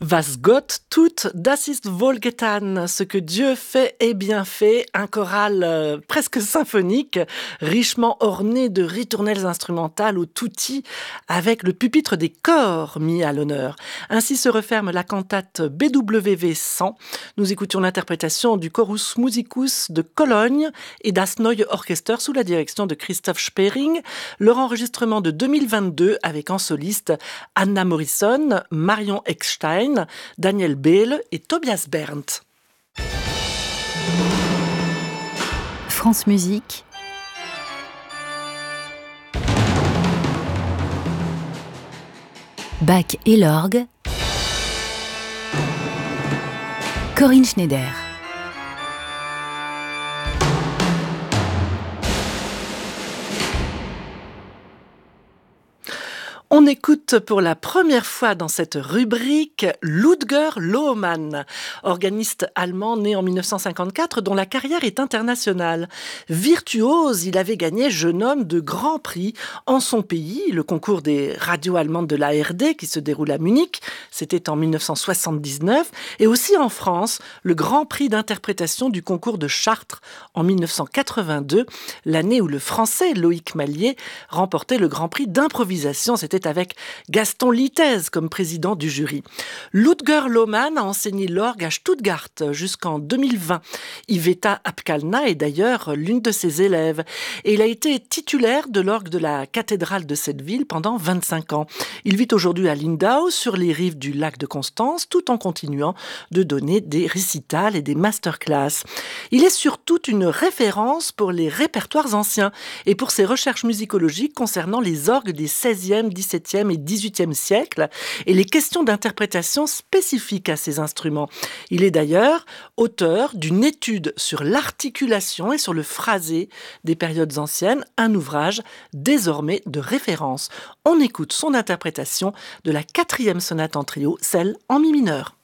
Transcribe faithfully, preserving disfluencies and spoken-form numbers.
Was Gott tut, das ist wohlgetan. Ce que Dieu fait est bien fait. Un choral euh, presque symphonique, richement orné de ritournelles instrumentales au tutti, avec le pupitre des chors mis à l'honneur. Ainsi se referme la cantate B W V cent. Nous écoutions l'interprétation du Chorus Musicus de Cologne et das Neue Orchester sous la direction de Christoph Spering. Leur enregistrement de deux mille vingt-deux avec en soliste Anna Morrison, Marion Eckstein, Daniel Behle et Tobias Berndt. France Musique. Bach et l'orgue. Corinne Schneider. On écoute pour la première fois dans cette rubrique Ludger Lohmann, organiste allemand né en dix-neuf cent cinquante-quatre dont la carrière est internationale. Virtuose, il avait gagné jeune homme de grands prix en son pays, le concours des radios allemandes de l'A R D qui se déroule à Munich, c'était en dix-neuf cent soixante-dix-neuf, et aussi en France, le grand prix d'interprétation du concours de Chartres en dix-neuf cent quatre-vingt-deux, l'année où le français Loïc Mallier remportait le grand prix d'improvisation, c'était avec Gaston Littez comme président du jury. Ludger Lohmann a enseigné l'orgue à Stuttgart jusqu'en deux mille vingt. Iveta Apkalna est d'ailleurs l'une de ses élèves. Et il a été titulaire de l'orgue de la cathédrale de cette ville pendant vingt-cinq ans. Il vit aujourd'hui à Lindau, sur les rives du lac de Constance, tout en continuant de donner des récitals et des masterclass. Il est surtout une référence pour les répertoires anciens et pour ses recherches musicologiques concernant les orgues des seizième, dix-septième et dix-huitième siècles et les questions d'interprétation spécifiques à ces instruments. Il est d'ailleurs auteur d'une étude sur l'articulation et sur le phrasé des périodes anciennes, un ouvrage désormais de référence. On écoute son interprétation de la quatrième sonate en trio, celle en mi mineur.